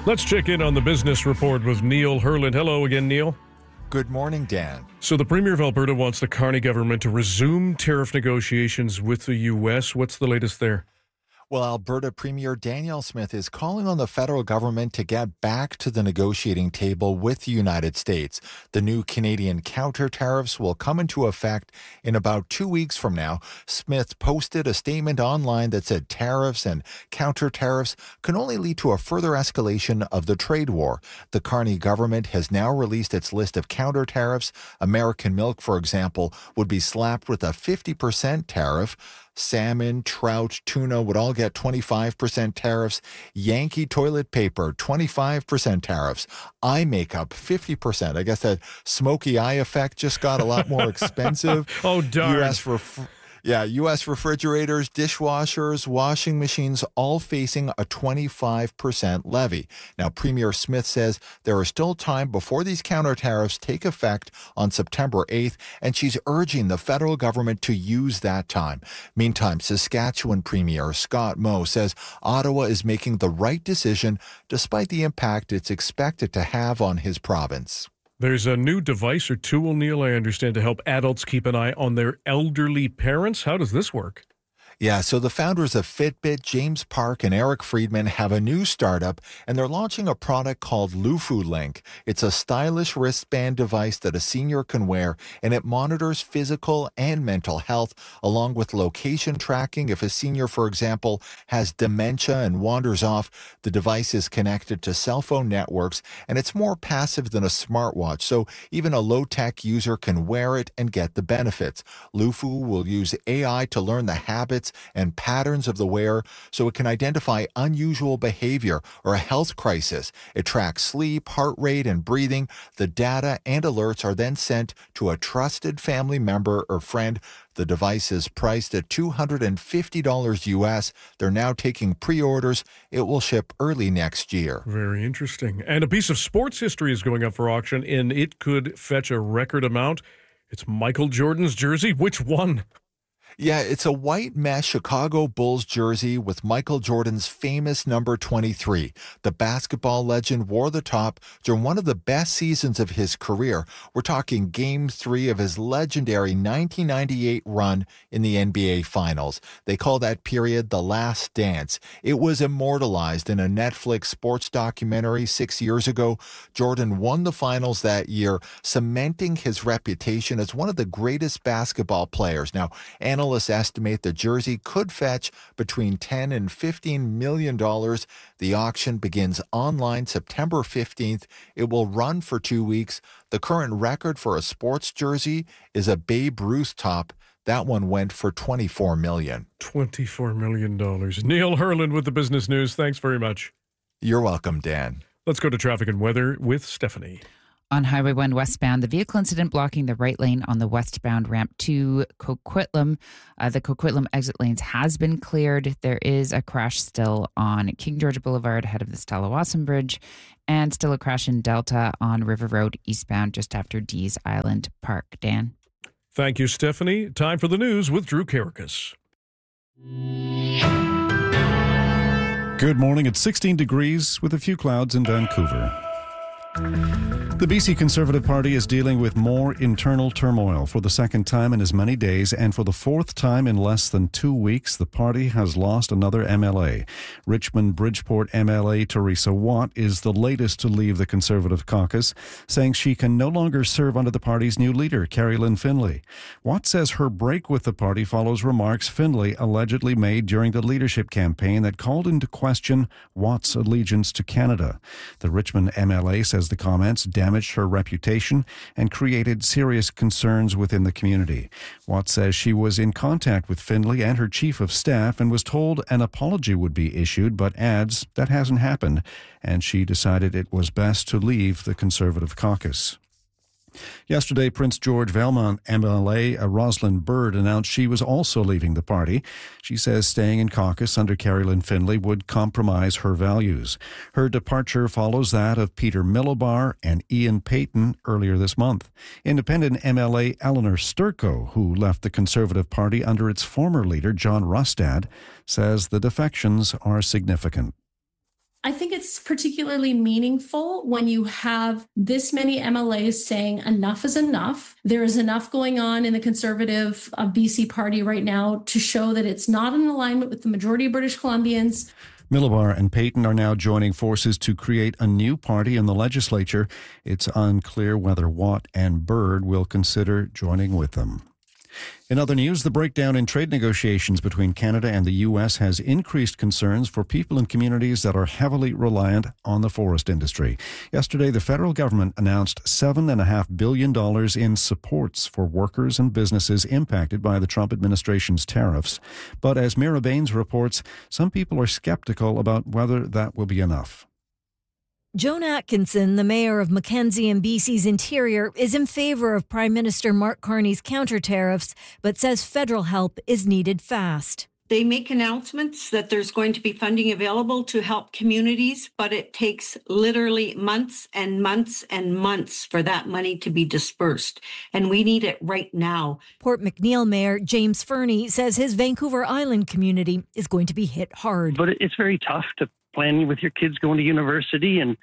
Let's check in on the business report with Neil Herland. Hello again, Neil. Good morning, Dan. So the Premier of Alberta wants the Carney government to resume tariff negotiations with the U.S. What's the latest there? Well, Alberta Premier Danielle Smith is calling on the federal government to get back to the negotiating table with the United States. The new Canadian counter tariffs will come into effect in about 2 weeks from now. Smith posted a statement online that said tariffs and counter tariffs can only lead to a further escalation of the trade war. The Carney government has now released its list of counter tariffs. American milk, for example, would be slapped with a 50% tariff. Salmon, trout, tuna would all get 25% tariffs. Yankee toilet paper, 25% tariffs. Eye makeup, 50%. I guess that smoky eye effect just got a lot more expensive. Oh, darn. U.S. refrigerators, dishwashers, washing machines, all facing a 25% levy. Now, Premier Smith says there is still time before these counter tariffs take effect on September 8th, and she's urging the federal government to use that time. Meantime, Saskatchewan Premier Scott Moe says Ottawa is making the right decision despite the impact it's expected to have on his province. There's a new device or tool, Neil, I understand, to help adults keep an eye on their elderly parents. How does this work? Yeah, so the founders of Fitbit, James Park and Eric Friedman, have a new startup, and they're launching a product called Lufu Link. It's a stylish wristband device that a senior can wear, and it monitors physical and mental health, along with location tracking. If a senior, for example, has dementia and wanders off, the device is connected to cell phone networks, and it's more passive than a smartwatch, so even a low-tech user can wear it and get the benefits. Lufu will use AI to learn the habits and patterns of the wearer so it can identify unusual behavior or a health crisis. It tracks sleep, heart rate, and breathing. The data and alerts are then sent to a trusted family member or friend. The device is priced at $250 US. They're now taking pre-orders. It will ship early next year. Very interesting. And a piece of sports history is going up for auction, and it could fetch a record amount. It's Michael Jordan's jersey. Which one? Yeah, it's a white mesh Chicago Bulls jersey with Michael Jordan's famous number 23. The basketball legend wore the top during one of the best seasons of his career. We're talking Game 3 of his legendary 1998 run in the NBA Finals. They call that period the Last Dance. It was immortalized in a Netflix sports documentary 6 years ago. Jordan won the finals that year, cementing his reputation as one of the greatest basketball players. Now, analysts estimate the jersey could fetch between $10 and $15 million. The auction begins online September 15th. It will run for 2 weeks. The current record for a sports jersey is a Babe Ruth top. That one went for $24 million. $24 million. Neil Herland with the Business News. Thanks very much. You're welcome, Dan. Let's go to traffic and weather with Stephanie. On Highway 1 westbound, the vehicle incident blocking the right lane on the westbound ramp to Coquitlam. The Coquitlam exit lanes has been cleared. There is a crash still on King George Boulevard ahead of the Stella-Wasson Bridge, and still a crash in Delta on River Road eastbound just after Dees Island Park. Dan? Thank you, Stephanie. Time for the news with Drew Karakas. Good morning. It's 16 degrees with a few clouds in Vancouver. The BC Conservative Party is dealing with more internal turmoil for the second time in as many days, and for the fourth time in less than 2 weeks, the party has lost another MLA. Richmond-Bridgeport MLA Teresa Watt is the latest to leave the Conservative caucus, saying she can no longer serve under the party's new leader, Carrie-Lynne Findlay. Watt says her break with the party follows remarks Findlay allegedly made during the leadership campaign that called into question Watt's allegiance to Canada. The Richmond MLA says the comments damaged her reputation and created serious concerns within the community. Watt says she was in contact with Findlay and her chief of staff and was told an apology would be issued, but adds that hasn't happened, and she decided it was best to leave the Conservative caucus. Yesterday, Prince George Valmont MLA Rosalind Bird announced she was also leaving the party. She says staying in caucus under Carrie-Lynne Findlay would compromise her values. Her departure follows that of Peter Milobar and Ian Payton earlier this month. Independent MLA Eleanor Sturko, who left the Conservative Party under its former leader John Rustad, says the defections are significant. I think it's particularly meaningful when you have this many MLAs saying enough is enough. There is enough going on in the Conservative BC Party right now to show that it's not in alignment with the majority of British Columbians. Millibar and Payton are now joining forces to create a new party in the legislature. It's unclear whether Watt and Bird will consider joining with them. In other news, the breakdown in trade negotiations between Canada and the U.S. has increased concerns for people in communities that are heavily reliant on the forest industry. Yesterday, the federal government announced $7.5 billion in supports for workers and businesses impacted by the Trump administration's tariffs. But as Mira Baines reports, some people are skeptical about whether that will be enough. Joan Atkinson, the mayor of Mackenzie and BC's Interior, is in favour of Prime Minister Mark Carney's counter-tariffs, but says federal help is needed fast. They make announcements that there's going to be funding available to help communities, but it takes literally months and months and months for that money to be dispersed. And we need it right now. Port McNeill Mayor James Fernie says his Vancouver Island community is going to be hit hard. But it's very tough to plan with your kids going to university and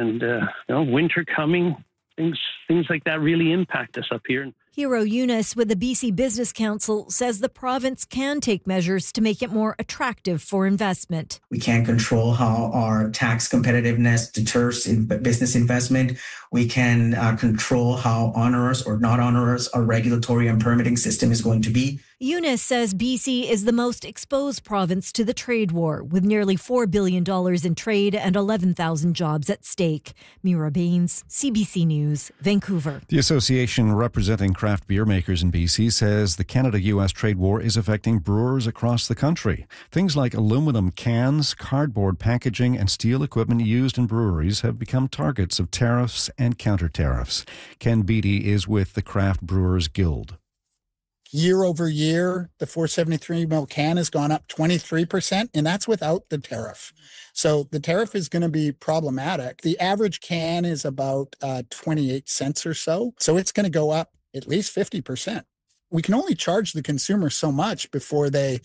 winter coming. Things like that really impact us up here. Hero Eunice with the BC Business Council says the province can take measures to make it more attractive for investment. We can't control how our tax competitiveness deters business investment. We can control how onerous or not onerous our regulatory and permitting system is going to be. Eunice says BC is the most exposed province to the trade war, with nearly $4 billion in trade and 11,000 jobs at stake. Mira Baines, CBC News, Vancouver. The association representing craft beer makers in BC says the Canada-U.S. trade war is affecting brewers across the country. Things like aluminum cans, cardboard packaging, and steel equipment used in breweries have become targets of tariffs and counter-tariffs. Ken Beattie is with the Craft Brewers Guild. Year over year, the 473 ml can has gone up 23%, and that's without the tariff. So the tariff is going to be problematic. The average can is about 28 cents or so. So it's going to go up at least 50%. We can only charge the consumer so much before they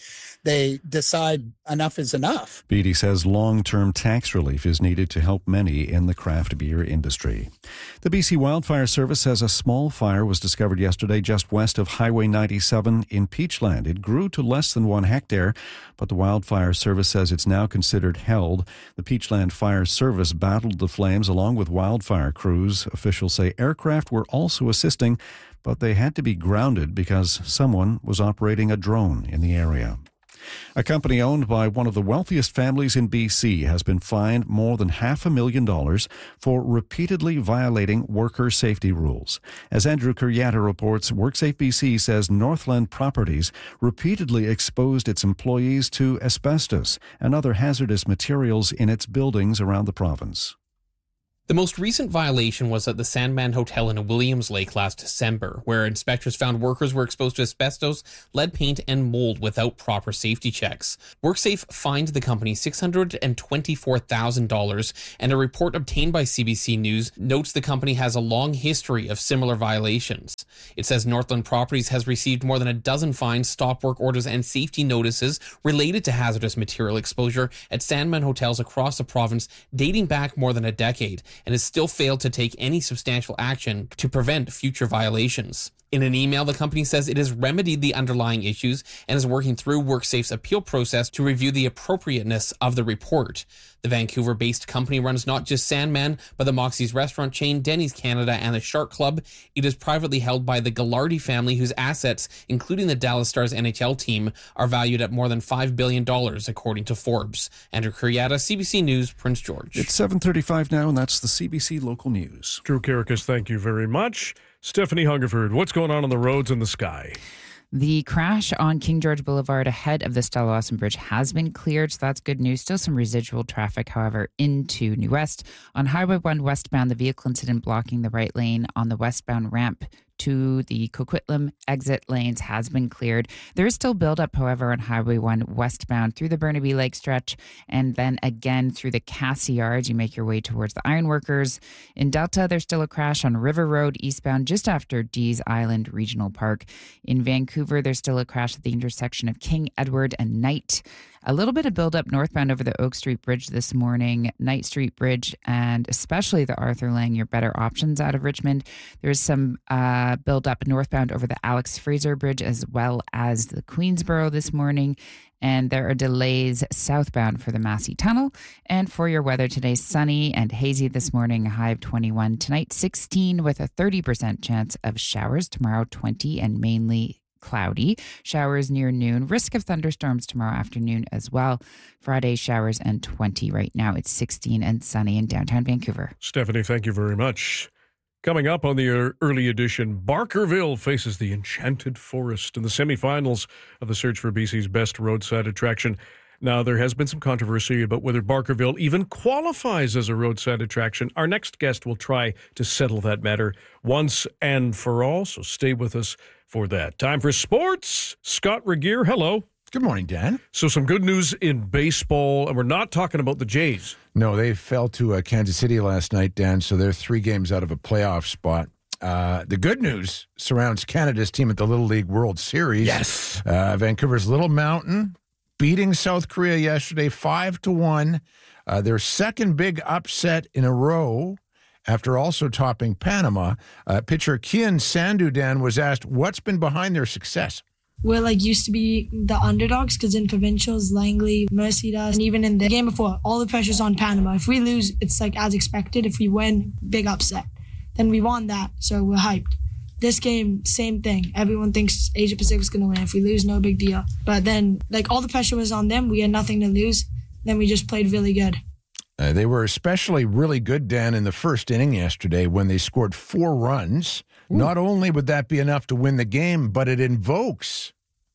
decide enough is enough. Beattie says long-term tax relief is needed to help many in the craft beer industry. The BC Wildfire Service says a small fire was discovered yesterday just west of Highway 97 in Peachland. It grew to less than 1 hectare, but the Wildfire Service says it's now considered held. The Peachland Fire Service battled the flames along with wildfire crews. Officials say aircraft were also assisting, but they had to be grounded because someone was operating a drone in the area. A company owned by one of the wealthiest families in BC has been fined more than $500,000 for repeatedly violating worker safety rules. As Andrew Kuryatta reports, WorkSafe BC says Northland Properties repeatedly exposed its employees to asbestos and other hazardous materials in its buildings around the province. The most recent violation was at the Sandman Hotel in Williams Lake last December, where inspectors found workers were exposed to asbestos, lead paint, and mold without proper safety checks. WorkSafe fined the company $624,000, and a report obtained by CBC News notes the company has a long history of similar violations. It says Northland Properties has received more than a dozen fines, stop work orders, and safety notices related to hazardous material exposure at Sandman hotels across the province dating back more than a decade, and has still failed to take any substantial action to prevent future violations. In an email, the company says it has remedied the underlying issues and is working through WorkSafe's appeal process to review the appropriateness of the report. The Vancouver-based company runs not just Sandman, but the Moxie's restaurant chain, Denny's Canada, and the Shark Club. It is privately held by the Gallardi family, whose assets, including the Dallas Stars NHL team, are valued at more than $5 billion, according to Forbes. Andrew Kuryatta, CBC News, Prince George. It's 7:35 now, and that's the CBC Local News. Drew Karakas, thank you very much. Stephanie Hungerford, what's going on the roads and the sky? The crash on King George Boulevard ahead of the Stella Lawson Bridge has been cleared, so that's good news. Still some residual traffic, however, into New West. On Highway 1 westbound, the vehicle incident blocking the right lane on the westbound ramp to the Coquitlam exit lanes has been cleared. There is still buildup, however, on Highway 1 westbound through the Burnaby Lake stretch and then again through the Cassie Yards. You make your way towards the Ironworkers. In Delta, there's still a crash on River Road eastbound just after Dees Island Regional Park. In Vancouver, there's still a crash at the intersection of King Edward and Knight. A little bit of buildup northbound over the Oak Street Bridge this morning, Knight Street Bridge, and especially the Arthur Lang, your better options out of Richmond. There's some buildup northbound over the Alex Fraser Bridge as well as the Queensboro this morning. And there are delays southbound for the Massey Tunnel. And for your weather today, sunny and hazy this morning, a high of 21. Tonight, 16 with a 30% chance of showers. Tomorrow, 20 and mainly cloudy. Showers near noon. Risk of thunderstorms tomorrow afternoon as well. Friday, showers and 20. Right now, it's 16 and sunny in downtown Vancouver. Stephanie, thank you very much. Coming up on the early edition, Barkerville faces the Enchanted Forest in the semifinals of the search for BC's best roadside attraction. Now, there has been some controversy about whether Barkerville even qualifies as a roadside attraction. Our next guest will try to settle that matter once and for all, so stay with us for that. Time for sports. Scott Regier, hello. Good morning, Dan. So some good news in baseball, and we're not talking about the Jays. No, they fell to Kansas City last night, Dan, so they're 3 games out of a playoff spot. The good news surrounds Canada's team at the Little League World Series. Yes. Vancouver's Little Mountain beating South Korea yesterday 5-1. Their second big upset in a row after also topping Panama. Pitcher Kian Sandu, Dan, was asked what's been behind their success. We're used to be the underdogs because in provincials, Langley mercied us. And even in the game before, all the pressure's on Panama. If we lose, it's as expected. If we win, big upset. Then we won that, so we're hyped. This game, same thing. Everyone thinks Asia Pacific's going to win. If we lose, no big deal. But then, all the pressure was on them. We had nothing to lose. Then we just played really good. They were especially really good, Dan, in the first inning yesterday when they scored 4 runs. Ooh. Not only would that be enough to win the game, but it invokes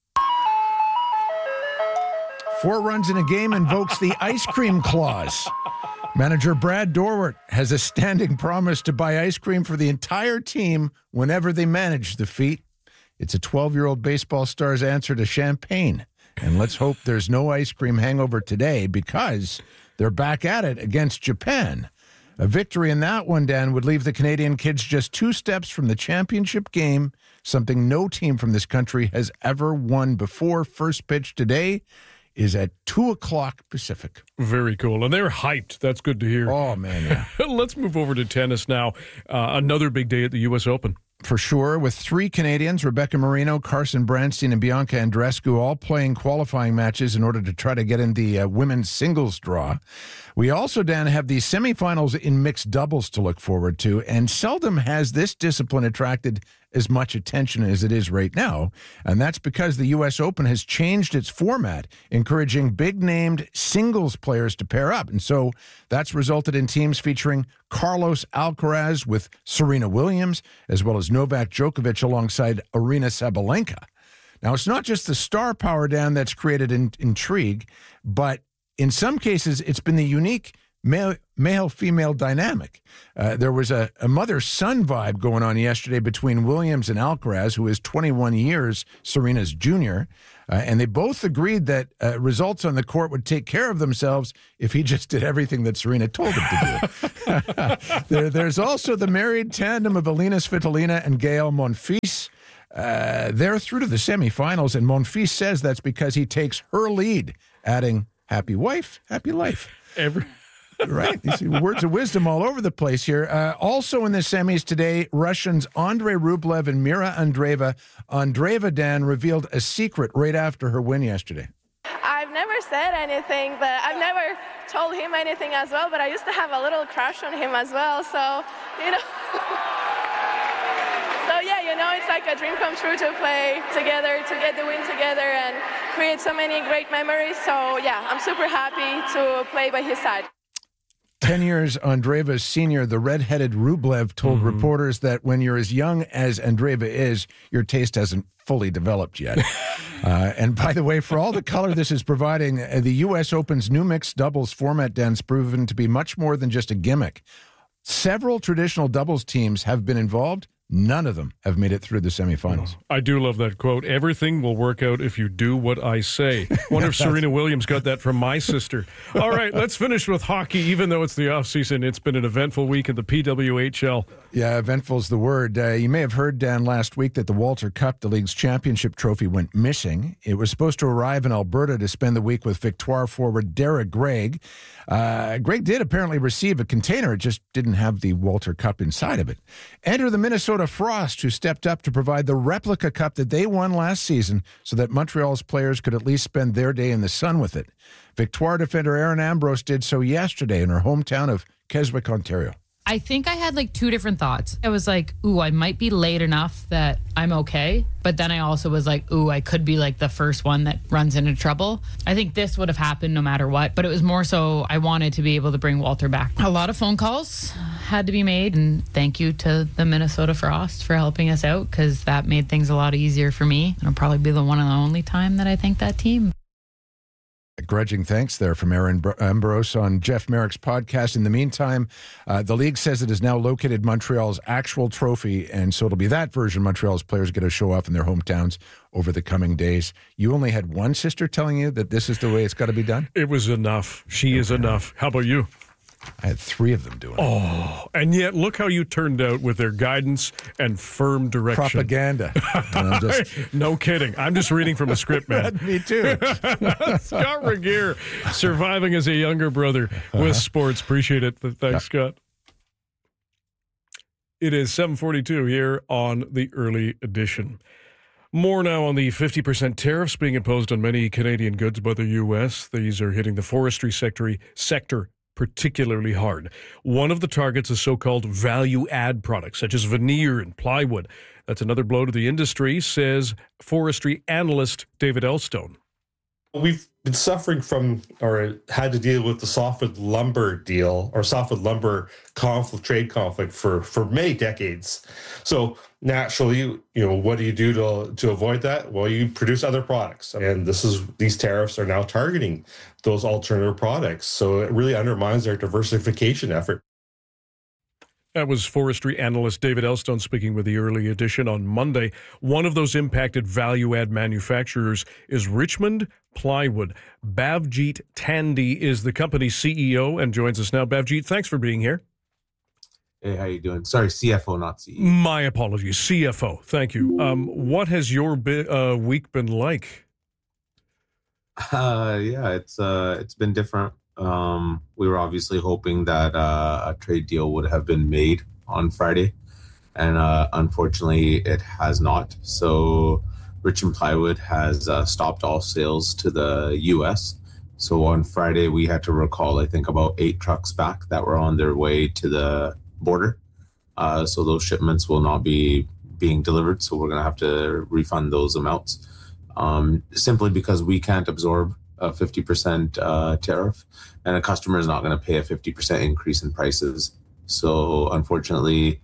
4 runs in a game invokes the ice cream clause. Manager Brad Dorwart has a standing promise to buy ice cream for the entire team whenever they manage the feat. It's a 12-year-old baseball star's answer to champagne. And let's hope there's no ice cream hangover today because they're back at it against Japan. A victory in that one, Dan, would leave the Canadian kids just 2 steps from the championship game, something no team from this country has ever won before. First pitch today is at 2:00 Pacific. Very cool. And they're hyped. That's good to hear. Oh, man, yeah. Let's move over to tennis now. Another big day at the U.S. Open. For sure, with 3 Canadians, Rebecca Marino, Carson Branstein, and Bianca Andreescu, all playing qualifying matches in order to try to get in the women's singles draw. We also, Dan, have the semifinals in mixed doubles to look forward to, and seldom has this discipline attracted as much attention as it is right now, and that's because the U.S. Open has changed its format, encouraging big-named singles players to pair up, and so that's resulted in teams featuring Carlos Alcaraz with Serena Williams, as well as Novak Djokovic alongside Aryna Sabalenka. Now, it's not just the star power, Dan, that's created intrigue, but in some cases, it's been the unique male-female dynamic. There was a mother-son vibe going on yesterday between Williams and Alcaraz, who is 21 years Serena's junior, and they both agreed that results on the court would take care of themselves if he just did everything that Serena told him to do. There's also the married tandem of Alina Svitolina and Gael Monfils. They're through to the semifinals, and Monfils says that's because he takes her lead, adding, happy wife, happy life. Right. You see words of wisdom all over the place here. Also in the semis today, Russians Andrei Rublev and Mira Andreeva. Andreeva, Dan, revealed a secret right after her win yesterday. I've never said anything, but I've never told him anything as well, but I used to have a little crush on him as well, so, So, yeah, it's like a dream come true to play together, to get the win together and create so many great memories. So, yeah, I'm super happy to play by his side. 10 years Andreeva's senior, the red-headed Rublev told reporters that when you're as young as Andreeva is, your taste hasn't fully developed yet. And by the way, for all the color this is providing, the U.S. Open's new mixed doubles format, Dan's proven to be much more than just a gimmick. Several traditional doubles teams have been involved. None of them have made it through the semifinals. I do love that quote. Everything will work out if you do what I say. Wonder if Serena Williams got that from my sister. All right, let's finish with hockey. Even though it's the offseason, it's been an eventful week in the PWHL. Yeah, eventful's the word. You may have heard, Dan, last week that the Walter Cup, the league's championship trophy, went missing. It was supposed to arrive in Alberta to spend the week with Victoire forward Derek Gregg. Gregg did apparently receive a container. It just didn't have the Walter Cup inside of it. Enter the Minnesota Frost, who stepped up to provide the replica cup that they won last season so that Montreal's players could at least spend their day in the sun with it. Victoire defender Erin Ambrose did so yesterday in her hometown of Keswick, Ontario. I think I had like two different thoughts. I was like, ooh, I might be late enough that I'm okay. But then I also was like, ooh, I could be like the first one that runs into trouble. I think this would have happened no matter what. But it was more so I wanted to be able to bring Walter back. A lot of phone calls had to be made. And thank you to the Minnesota Frost for helping us out, because that made things a lot easier for me. It'll probably be the one and the only time that I thank that team. Grudging thanks there from Erin Ambrose on Jeff Merrick's podcast. In the meantime, the league says it has now located Montreal's actual trophy, and so it'll be that version Montreal's players get to show off in their hometowns over the coming days. You only had one sister telling you that this is the way it's got to be done? It was enough. She is enough. How about you? I had three of them doing it. Oh, and yet look how you turned out with their guidance and firm direction. Propaganda. No kidding. I'm just reading from a script, man. Me too. Scott Regeer, surviving as a younger brother with sports. Appreciate it. Thanks, Scott. It is 7:42 here on the early edition. More now on the 50% tariffs being imposed on many Canadian goods by the U.S. These are hitting the forestry sector particularly hard. One of the targets is so-called value-add products, such as veneer and plywood. That's another blow to the industry, says forestry analyst David Elstone. We've been suffering from, or had to deal with, the softwood lumber deal, or softwood lumber trade conflict for many decades. So naturally, what do you do to avoid that? Well, you produce other products, and these tariffs are now targeting those alternative products. So it really undermines our diversification effort. That was forestry analyst David Elstone speaking with the early edition on Monday. One of those impacted value-add manufacturers is Richmond Plywood. Bavjeet Tandey is the company's CEO and joins us now. Bavjeet, thanks for being here. Hey, how you doing? Sorry, CFO, not CEO. My apologies, CFO. Thank you. What has your week been like? Yeah, it's been different. We were obviously hoping that a trade deal would have been made on Friday, and unfortunately it has not. So Richmond Plywood has stopped all sales to the U.S. So on Friday we had to recall, I think, about 8 trucks back that were on their way to the border. So those shipments will not be being delivered. So we're going to have to refund those amounts, simply because we can't absorb a 50% tariff, and a customer is not going to pay a 50% increase in prices. So unfortunately,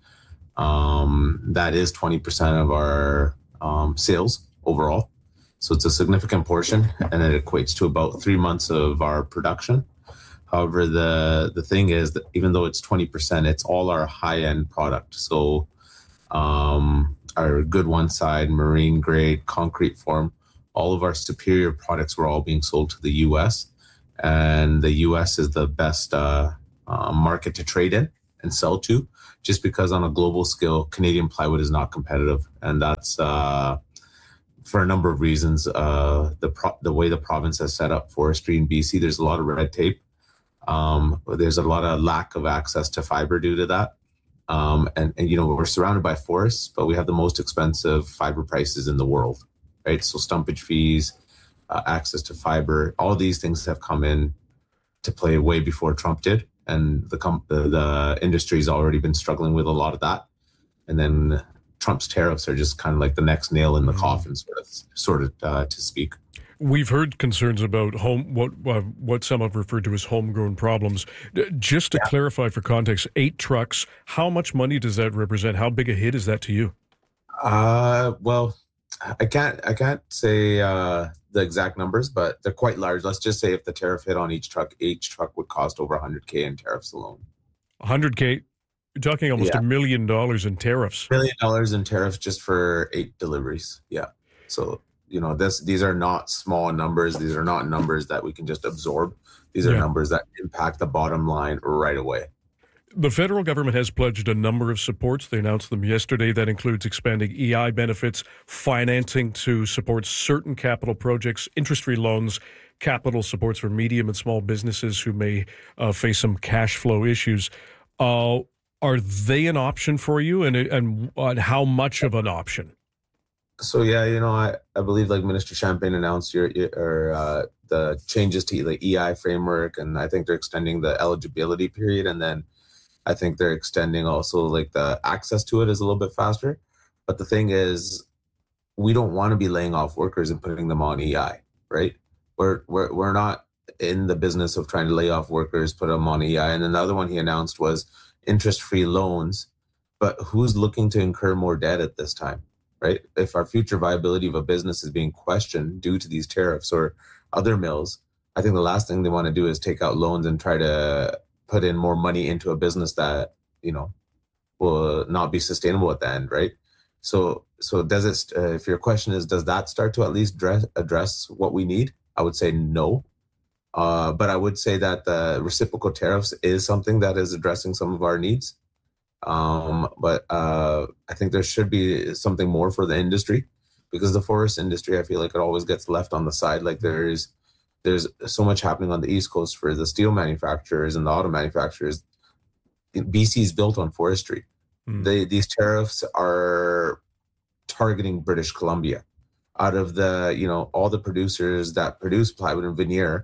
that is 20% of our sales overall. So it's a significant portion, and it equates to about 3 months of our production. However, the thing is that even though it's 20%, it's all our high-end product. So our Good One Side, marine grade, concrete form, all of our superior products were all being sold to the U.S. And the U.S. is the best market to trade in and sell to, just because on a global scale, Canadian plywood is not competitive. And that's for a number of reasons. The way the province has set up forestry in BC, there's a lot of red tape. There's a lot of lack of access to fiber due to that. And we're surrounded by forests, but we have the most expensive fiber prices in the world. Right, so stumpage fees, access to fiber, all these things have come in to play way before Trump did, and the industry's already been struggling with a lot of that. And then Trump's tariffs are just kind of like the next nail in the coffin, sort of to speak. We've heard concerns about what some have referred to as homegrown problems. Just to clarify for context, 8 trucks. How much money does that represent? How big a hit is that to you? Well, I can't say the exact numbers, but they're quite large. Let's just say if the tariff hit on each truck would cost over $100K in tariffs alone. $100K You're talking almost $1 million in tariffs. $1 million in tariffs just for 8 deliveries. Yeah. So, these are not small numbers. These are not numbers that we can just absorb. These are numbers that impact the bottom line right away. The federal government has pledged a number of supports. They announced them yesterday. That includes expanding EI benefits, financing to support certain capital projects, interest-free loans, capital supports for medium and small businesses who may face some cash flow issues. Are they an option for you, and how much of an option? So, I believe like Minister Champagne announced the changes to the EI framework, and I think they're extending the eligibility period, and then I think they're extending also like the access to it is a little bit faster. But the thing is, we don't want to be laying off workers and putting them on EI, right? We're not in the business of trying to lay off workers, put them on EI. And then the other one he announced was interest-free loans. But who's looking to incur more debt at this time, right? If our future viability of a business is being questioned due to these tariffs or other mills, I think the last thing they want to do is take out loans and try to put in more money into a business that, will not be sustainable at the end, right? So does it, if your question is, does that start to at least address what we need? I would say no. But I would say that the reciprocal tariffs is something that is addressing some of our needs. But I think there should be something more for the industry, because the forest industry, I feel like it always gets left on the side. Like there's so much happening on the East Coast for the steel manufacturers and the auto manufacturers. BC is built on forestry. These tariffs are targeting British Columbia. Out of the, all the producers that produce plywood and veneer,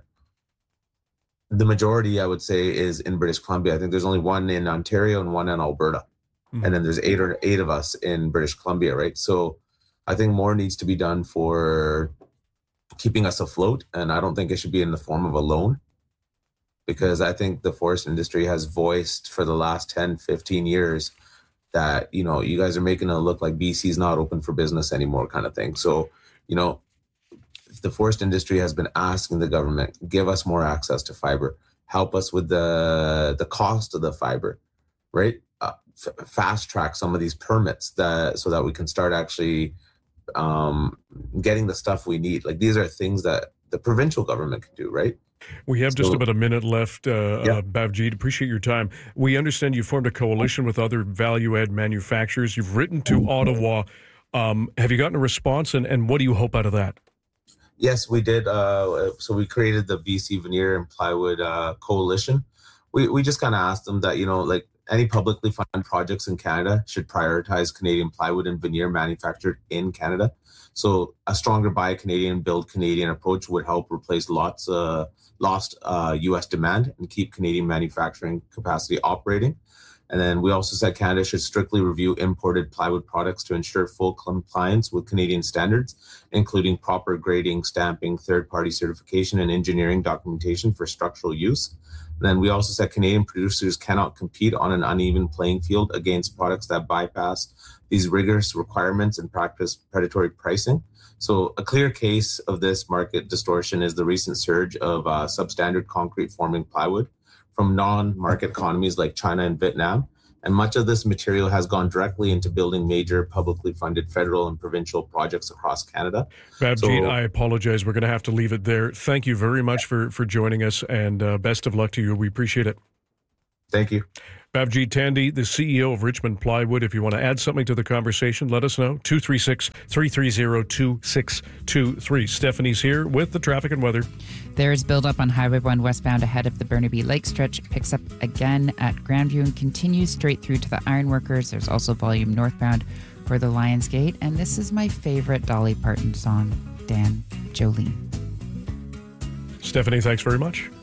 the majority, I would say, is in British Columbia. I think there's only one in Ontario and one in Alberta. And then there's eight of us in British Columbia, right? So I think more needs to be done for keeping us afloat. And I don't think it should be in the form of a loan, because I think the forest industry has voiced for the last 10, 15 years that, you guys are making it look like BC is not open for business anymore kind of thing. So, the forest industry has been asking the government, give us more access to fiber, help us with the cost of the fiber, right? Fast track some of these permits so that we can start actually getting the stuff we need. Like, these are things that the provincial government can do, right? We have just about a minute left, Bhavjit. Appreciate your time. We understand you formed a coalition with other value-add manufacturers. You've written to Ottawa. Have you gotten a response, and what do you hope out of that? Yes, we did. So we created the BC Veneer and Plywood Coalition. We just kind of asked them that, like any publicly funded projects in Canada should prioritize Canadian plywood and veneer manufactured in Canada. So a stronger Buy Canadian, Build Canadian approach would help replace lost U.S. demand and keep Canadian manufacturing capacity operating. And then we also said Canada should strictly review imported plywood products to ensure full compliance with Canadian standards, including proper grading, stamping, third-party certification, and engineering documentation for structural use. And then we also said Canadian producers cannot compete on an uneven playing field against products that bypass these rigorous requirements and practice predatory pricing. So a clear case of this market distortion is the recent surge of substandard concrete forming plywood from non-market economies like China and Vietnam. And much of this material has gone directly into building major publicly funded federal and provincial projects across Canada. Bhavjit, I apologize. We're going to have to leave it there. Thank you very much for joining us, and best of luck to you. We appreciate it. Thank you. Bhavjit Tandey, the CEO of Richmond Plywood. If you want to add something to the conversation, let us know. 236-330-2623. Stephanie's here with the traffic and weather. There is buildup on Highway 1 westbound ahead of the Burnaby Lake stretch. It picks up again at Grandview and continues straight through to the Ironworkers. There's also volume northbound for the Lions Gate. And this is my favorite Dolly Parton song, Dan Jolene. Stephanie, thanks very much.